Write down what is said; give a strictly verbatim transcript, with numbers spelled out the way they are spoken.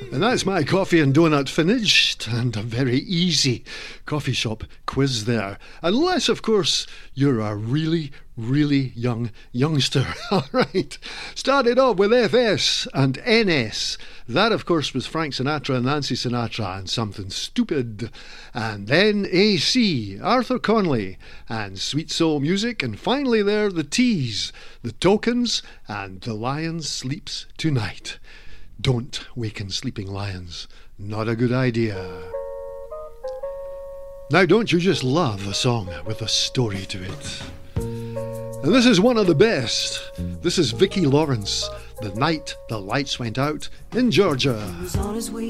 And that's my coffee and donut finished, and a very easy coffee shop quiz there. Unless, of course, you're a really, really young youngster. All right. Started off with F S and N S. That, of course, was Frank Sinatra and Nancy Sinatra and Something Stupid. And then A C, Arthur Conley, and Sweet Soul Music. And finally there, the T's, the Tokens, and The Lion Sleeps Tonight. Don't waken sleeping lions. Not a good idea. Now, don't you just love a song with a story to it? And this is one of the best. This is Vicki Lawrence, The Night the Lights Went Out in Georgia.